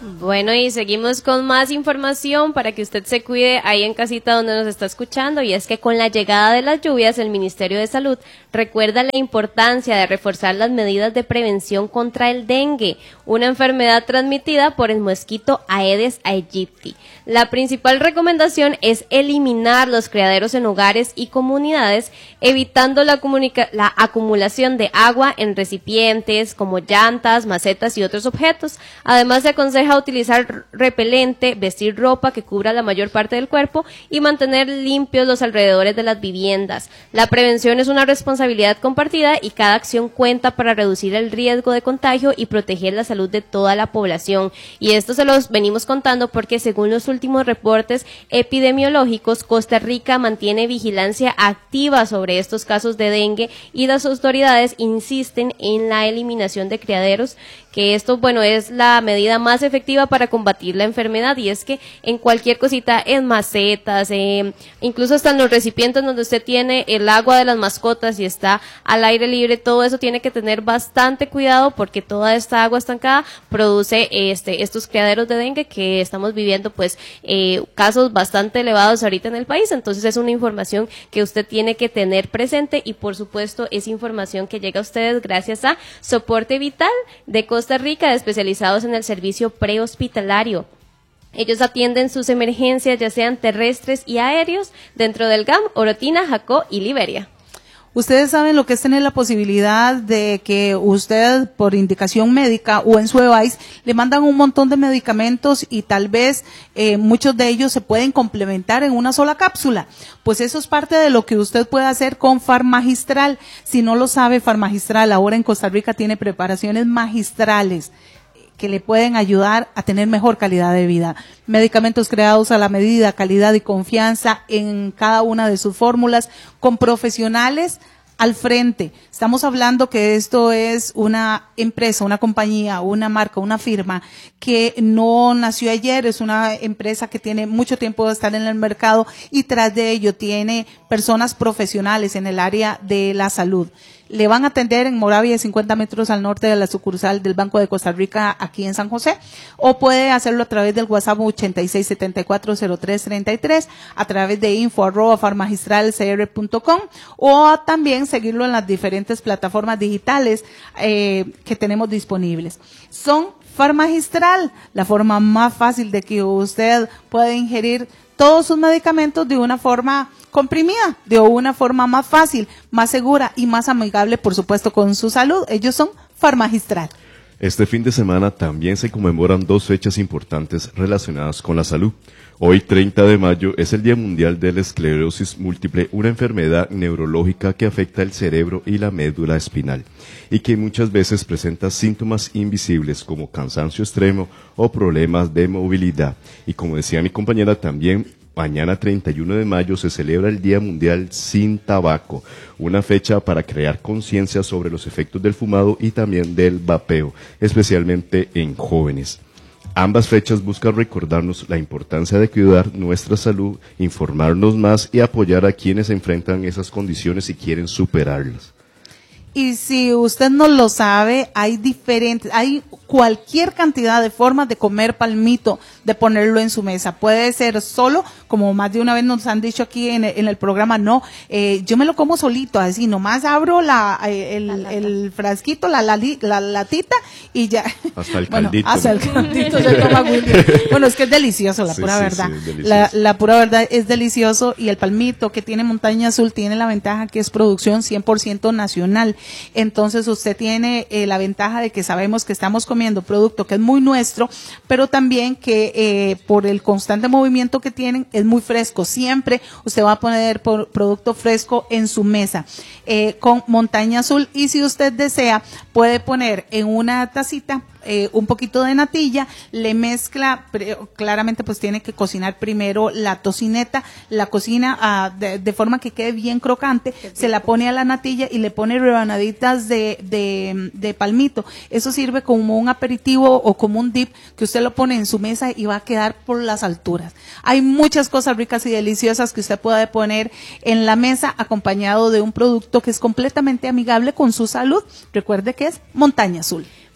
Bueno, y seguimos con más información para que usted se cuide ahí en casita donde nos está escuchando, y es que con la llegada de las lluvias, el Ministerio de Salud recuerda la importancia de reforzar las medidas de prevención contra el dengue, una enfermedad transmitida por el mosquito Aedes aegypti. La principal recomendación es eliminar los criaderos en hogares y comunidades, evitando la acumulación de agua en recipientes como llantas, macetas y otros objetos. Además, se aconseja utilizar repelente, vestir ropa que cubra la mayor parte del cuerpo y mantener limpios los alrededores de las viviendas. La prevención es una responsabilidad compartida y cada acción cuenta para reducir el riesgo de contagio y proteger la salud de toda la población. Y esto se los venimos contando porque, según los últimos reportes epidemiológicos, Costa Rica mantiene vigilancia activa sobre estos casos de dengue y las autoridades insisten en la eliminación de criaderos, que esto, bueno, es la medida más efectiva para combatir la enfermedad, y es que en cualquier cosita, en macetas, incluso hasta en los recipientes donde usted tiene el agua de las mascotas y está al aire libre, todo eso tiene que tener bastante cuidado porque toda esta agua estancada produce estos criaderos de dengue que estamos viviendo, pues casos bastante elevados ahorita en el país. Entonces es una información que usted tiene que tener presente, y por supuesto es información que llega a ustedes gracias a Soporte Vital de Costa Rica, especializados en el servicio prehospitalario. Ellos atienden sus emergencias, ya sean terrestres y aéreos, dentro del GAM, Orotina, Jacó y Liberia. Ustedes saben lo que es tener la posibilidad de que usted, por indicación médica o en su device, le mandan un montón de medicamentos y tal vez muchos de ellos se pueden complementar en una sola cápsula. Pues eso es parte de lo que usted puede hacer con Farmagistral. Si no lo sabe, Farmagistral ahora en Costa Rica tiene preparaciones magistrales que le pueden ayudar a tener mejor calidad de vida. Medicamentos creados a la medida, calidad y confianza en cada una de sus fórmulas, con profesionales al frente. Estamos hablando que esto es una empresa, una compañía, una marca, una firma que no nació ayer, es una empresa que tiene mucho tiempo de estar en el mercado y tras de ello tiene personas profesionales en el área de la salud. Le van a atender en Moravia, 50 metros al norte de la sucursal del Banco de Costa Rica, aquí en San José, o puede hacerlo a través del WhatsApp 86740333, a través de info@farmagistralcr.com, o también seguirlo en las diferentes plataformas digitales que tenemos disponibles. Son Farmagistral, la forma más fácil de que usted pueda ingerir todos sus medicamentos de una forma comprimida, de una forma más fácil, más segura y más amigable, por supuesto, con su salud. Ellos son Farmagistral. Este fin de semana también se conmemoran dos fechas importantes relacionadas con la salud. Hoy, 30 de mayo, es el Día Mundial de la Esclerosis Múltiple, una enfermedad neurológica que afecta el cerebro y la médula espinal, y que muchas veces presenta síntomas invisibles como cansancio extremo o problemas de movilidad. Y como decía mi compañera, también mañana 31 de mayo se celebra el Día Mundial Sin Tabaco, una fecha para crear conciencia sobre los efectos del fumado y también del vapeo, especialmente en jóvenes. Ambas fechas buscan recordarnos la importancia de cuidar nuestra salud, informarnos más y apoyar a quienes enfrentan esas condiciones y quieren superarlas. Y si usted no lo sabe, hay cualquier cantidad de formas de comer palmito, de ponerlo en su mesa. Puede ser solo, como más de una vez nos han dicho aquí en el programa, no, yo me lo como solito, así, nomás abro el frasquito, la latita y ya. Hasta el caldito. Hasta el caldito se toma William. Bueno, es que es delicioso, la pura verdad. Sí, la pura verdad es delicioso, y el palmito que tiene Montaña Azul tiene la ventaja que es producción 100% nacional. Entonces usted tiene la ventaja de que sabemos que estamos comiendo producto que es muy nuestro, pero también que por el constante movimiento que tienen es muy fresco. Siempre usted va a poner producto fresco en su mesa con Montaña Azul, y si usted desea puede poner en una tacita un poquito de natilla, le mezcla, claramente pues tiene que cocinar primero la tocineta, la cocina de forma que quede bien crocante, se la pone a la natilla y le pone rebanaditas de palmito. Eso sirve como un aperitivo o como un dip que usted lo pone en su mesa y va a quedar por las alturas. Hay muchas cosas ricas y deliciosas que usted puede poner en la mesa acompañado de un producto que es completamente amigable con su salud. Recuerde que es Montaña Azul.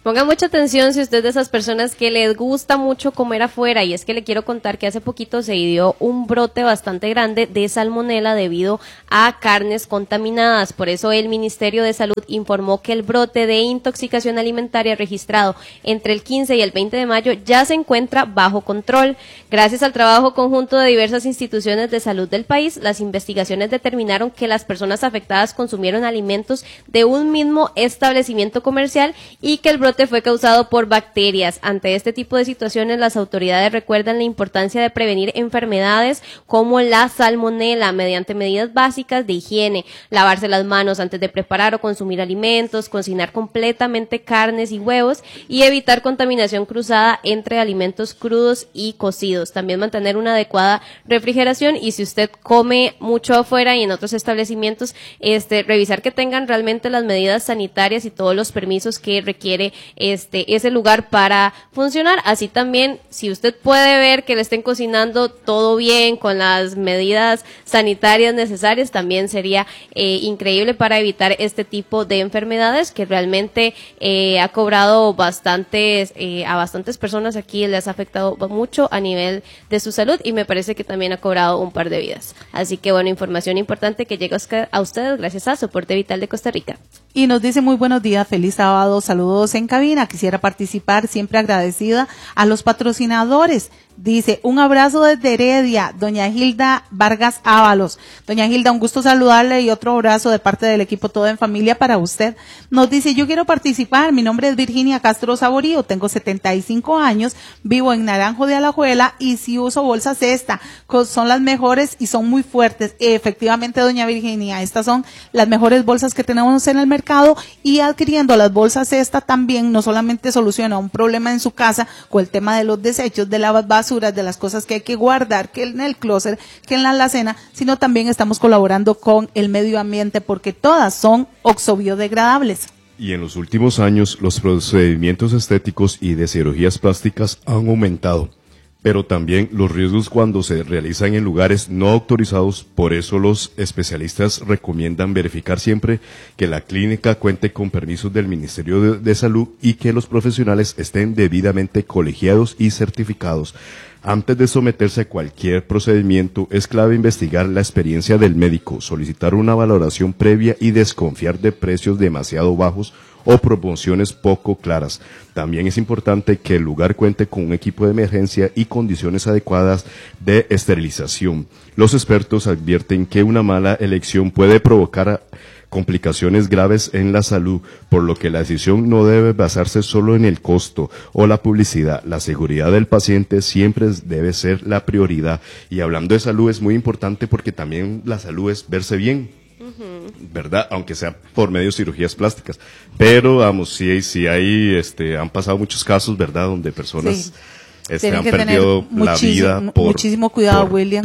Ponga mucha atención si usted es de esas personas que les gusta mucho comer afuera, y es que le quiero contar que hace poquito se dio un brote bastante grande de salmonela debido a carnes contaminadas. Por eso el Ministerio de Salud informó que el brote de intoxicación alimentaria registrado entre el 15 y el 20 de mayo ya se encuentra bajo control. Gracias al trabajo conjunto de diversas instituciones de salud del país, las investigaciones determinaron que las personas afectadas consumieron alimentos de un mismo establecimiento comercial y que el brote fue causado por bacterias. Ante este tipo de situaciones, las autoridades recuerdan la importancia de prevenir enfermedades como la salmonela mediante medidas básicas de higiene, lavarse las manos antes de preparar o consumir alimentos, cocinar completamente carnes y huevos y evitar contaminación cruzada entre alimentos crudos y cocidos. También mantener una adecuada refrigeración, y si usted come mucho afuera y en otros establecimientos, revisar que tengan realmente las medidas sanitarias y todos los permisos que requiere ese lugar para funcionar. Así también, si usted puede ver que le estén cocinando todo bien con las medidas sanitarias necesarias, también sería increíble para evitar este tipo de enfermedades que realmente ha cobrado a bastantes personas aquí, les ha afectado mucho a nivel de su salud, y me parece que también ha cobrado un par de vidas. Así que bueno, información importante que llega a ustedes gracias a Soporte Vital de Costa Rica. Y nos dice: muy buenos días, feliz sábado, saludos en cabina, quisiera participar, siempre agradecida a los patrocinadores. Dice: un abrazo desde Heredia, doña Hilda Vargas Ábalos. Doña Hilda, un gusto saludarle, y otro abrazo de parte del equipo Todo en Familia para usted. Nos dice: yo quiero participar, mi nombre es Virginia Castro Saborío, tengo 75 años, vivo en Naranjo de Alajuela y sí uso bolsas cesta, son las mejores y son muy fuertes. Efectivamente, doña Virginia, estas son las mejores bolsas que tenemos en el mercado, y adquiriendo las bolsas cesta también no solamente soluciona un problema en su casa con el tema de los desechos, de la basuras, de las cosas que hay que guardar, que en el closet, que en la alacena, sino también estamos colaborando con el medio ambiente porque todas son oxobiodegradables. Y en los últimos años, los procedimientos estéticos y de cirugías plásticas han aumentado, pero también los riesgos cuando se realizan en lugares no autorizados. Por eso los especialistas recomiendan verificar siempre que la clínica cuente con permisos del Ministerio de Salud y que los profesionales estén debidamente colegiados y certificados. Antes de someterse a cualquier procedimiento, es clave investigar la experiencia del médico, solicitar una valoración previa y desconfiar de precios demasiado bajos o promociones poco claras. También es importante que el lugar cuente con un equipo de emergencia y condiciones adecuadas de esterilización. Los expertos advierten que una mala elección puede provocar complicaciones graves en la salud, por lo que la decisión no debe basarse solo en el costo o la publicidad. La seguridad del paciente siempre debe ser la prioridad. Y hablando de salud, es muy importante porque también la salud es verse bien, ¿verdad? Aunque sea por medio de cirugías plásticas. Pero vamos, sí hay, han pasado muchos casos, ¿verdad? Donde personas han perdido la vida por muchísimo cuidado, William.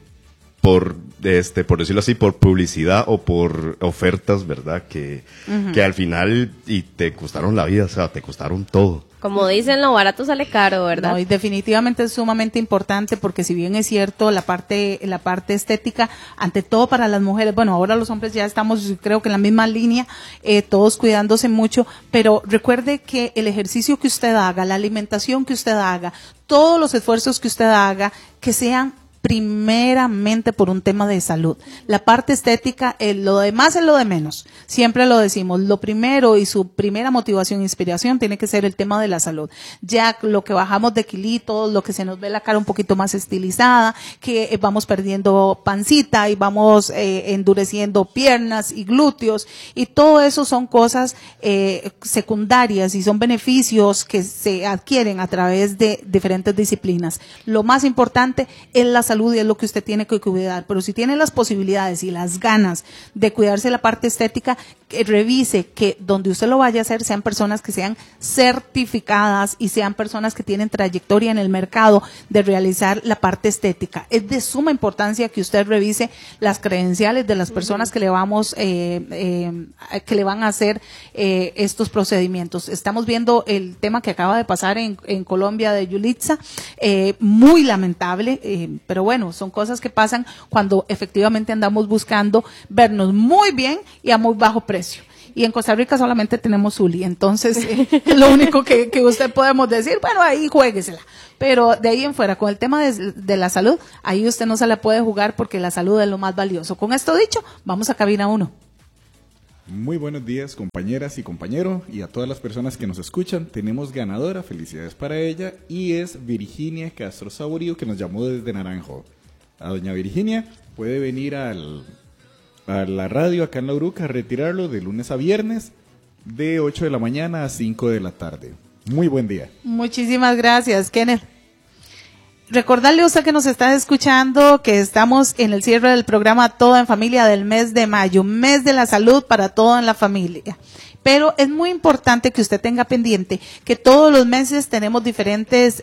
Por decirlo así, por publicidad o por ofertas, ¿verdad? Que al final y te costaron la vida, o sea, te costaron todo. Como dicen, lo barato sale caro, ¿verdad? No, y definitivamente es sumamente importante porque si bien es cierto la parte estética, ante todo para las mujeres, bueno, ahora los hombres ya estamos, creo que en la misma línea, todos cuidándose mucho, pero recuerde que el ejercicio que usted haga, la alimentación que usted haga, todos los esfuerzos que usted haga, que sean primeramente por un tema de salud. La parte estética, lo demás es lo de menos. Siempre lo decimos, lo primero y su primera motivación e inspiración tiene que ser el tema de la salud. Ya lo que bajamos de kilitos, lo que se nos ve la cara un poquito más estilizada, que vamos perdiendo pancita y vamos endureciendo piernas y glúteos, y todo eso son cosas secundarias y son beneficios que se adquieren a través de diferentes disciplinas. Lo más importante es la salud y es lo que usted tiene que cuidar, pero si tiene las posibilidades y las ganas de cuidarse la parte estética, revise que donde usted lo vaya a hacer sean personas que sean certificadas y sean personas que tienen trayectoria en el mercado de realizar la parte estética. Es de suma importancia que usted revise las credenciales de las personas que le vamos que le van a hacer estos procedimientos. Estamos viendo el tema que acaba de pasar en Colombia de Yulitza, muy lamentable, pero bueno, son cosas que pasan cuando efectivamente andamos buscando vernos muy bien y a muy bajo precio. y en Costa Rica solamente tenemos Zuli, entonces es lo único que usted podemos decir, bueno, ahí juéguesela. Pero de ahí en fuera, con el tema de la salud, ahí usted no se la puede jugar porque la salud es lo más valioso. Con esto dicho, vamos a cabina 1. Muy buenos días, compañeras y compañeros, y a todas las personas que nos escuchan. Tenemos ganadora, felicidades para ella, y es Virginia Castro Saborío, que nos llamó desde Naranjo. A doña Virginia puede venir a la radio acá en La Uruca a retirarlo de lunes a viernes, de 8 de la mañana a 5 de la tarde. Muy buen día. Muchísimas gracias, Kenneth. Recordarle a usted que nos está escuchando que estamos en el cierre del programa Todo en Familia del mes de mayo, mes de la salud para todo en la familia. Pero es muy importante que usted tenga pendiente que todos los meses tenemos diferentes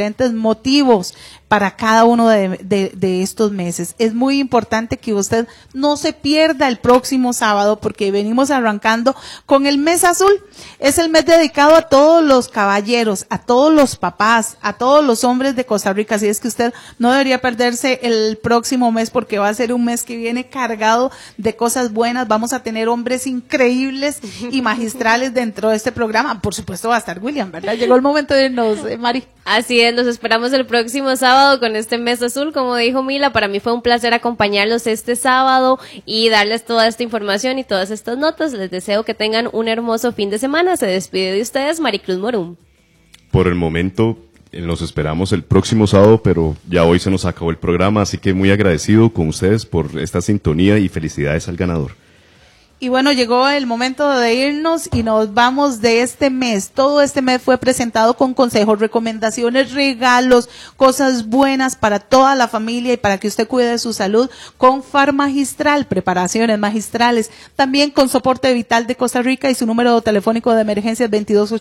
motivos para cada uno de estos meses. Es muy importante que usted no se pierda el próximo sábado porque venimos arrancando con el mes azul. Es el mes dedicado a todos los caballeros, a todos los papás, a todos los hombres de Costa Rica. Así es que usted no debería perderse el próximo mes porque va a ser un mes que viene cargado de cosas buenas. Vamos a tener hombres increíbles y magistrales dentro de este programa. Por supuesto va a estar William, ¿verdad? Llegó el momento de irnos, Mari. Así es, nos esperamos el próximo sábado con este mes azul, como dijo Mila. Para mí fue un placer acompañarlos este sábado y darles toda esta información y todas estas notas. Les deseo que tengan un hermoso fin de semana. Se despide de ustedes Maricruz Morum. Por el momento nos esperamos el próximo sábado, pero ya hoy se nos acabó el programa, así que muy agradecido con ustedes por esta sintonía y felicidades al ganador. Y bueno, llegó el momento de irnos y nos vamos de este mes. Todo este mes fue presentado con consejos, recomendaciones, regalos, cosas buenas para toda la familia y para que usted cuide de su salud con Farmagistral, preparaciones magistrales. También con Soporte Vital de Costa Rica y su número telefónico de emergencias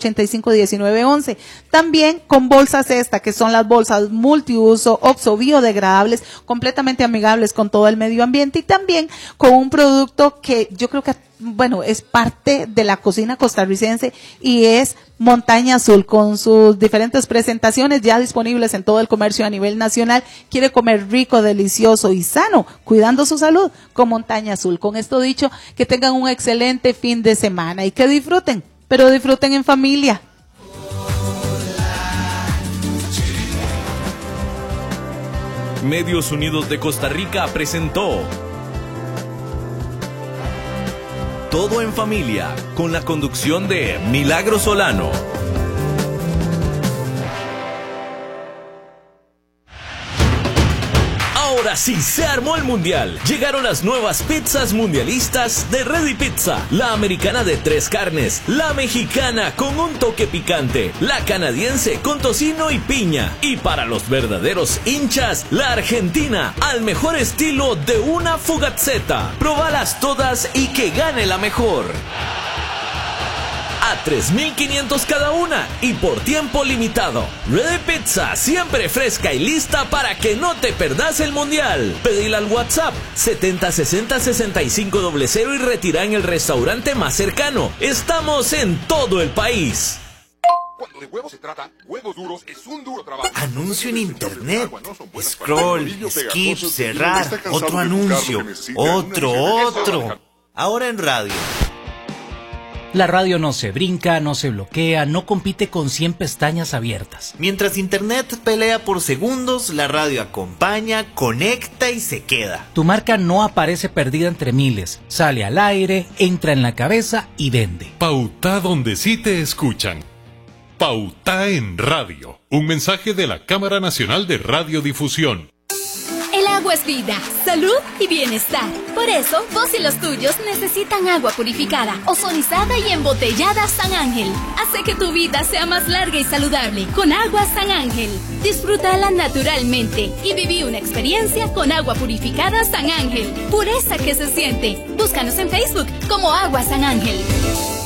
2285-1911. También con Bolsas Cesta, que son las bolsas multiuso, oxo, biodegradables, completamente amigables con todo el medio ambiente y también con un producto que yo creo que es parte de la cocina costarricense y es Montaña Azul, con sus diferentes presentaciones ya disponibles en todo el comercio a nivel nacional. Quiere comer rico, delicioso y sano, cuidando su salud con Montaña Azul. Con esto dicho, que tengan un excelente fin de semana y que disfruten, pero disfruten en familia. Medios Unidos de Costa Rica presentó Todo en Familia, con la conducción de Milagro Solano. Ahora sí se armó el mundial. Llegaron las nuevas pizzas mundialistas de Ready Pizza. La americana de 3 carnes, la mexicana con un toque picante, la canadiense con tocino y piña. Y para los verdaderos hinchas, la argentina al mejor estilo de una fugazzetta. Probalas todas y que gane la mejor. A 3,500 cada una y por tiempo limitado. Ready Pizza, siempre fresca y lista para que no te perdas el mundial. Pedila al WhatsApp 7060-6500 y retira en el restaurante más cercano. Estamos en todo el país. Cuando de huevos se trata, Huevos Duros es un duro trabajo. Anuncio en internet. Scroll, skip, cerrar. Otro anuncio. Otro. Ahora en radio. La radio no se brinca, no se bloquea, no compite con 100 pestañas abiertas. Mientras internet pelea por segundos, la radio acompaña, conecta y se queda. Tu marca no aparece perdida entre miles, sale al aire, entra en la cabeza y vende. Pauta donde sí te escuchan. Pauta en radio. Un mensaje de la Cámara Nacional de Radiodifusión. El agua es vida, salud y bienestar. Por eso, vos y los tuyos necesitan agua purificada, ozonizada y embotellada San Ángel. Hace que tu vida sea más larga y saludable con agua San Ángel. Disfrútala naturalmente y viví una experiencia con agua purificada San Ángel. Pureza que se siente. Búscanos en Facebook como Agua San Ángel.